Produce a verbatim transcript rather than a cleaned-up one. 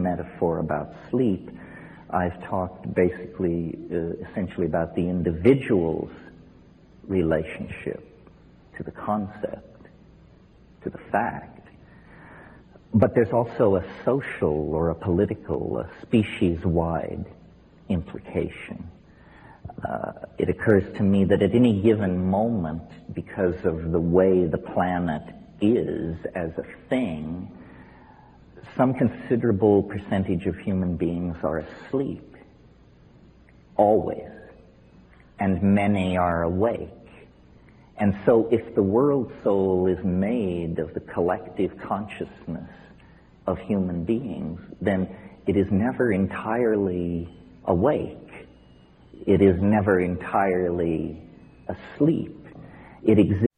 metaphor about sleep, I've talked basically, uh, essentially about the individual's relationship to the concept, to the fact. But there's also a social or a political, a species-wide implication. Uh, it occurs to me that at any given moment, because of the way the planet is as a thing, some considerable percentage of human beings are asleep, always, and many are awake. And so if the world soul is made of the collective consciousness of human beings, then it is never entirely awake. It is never entirely asleep. It exists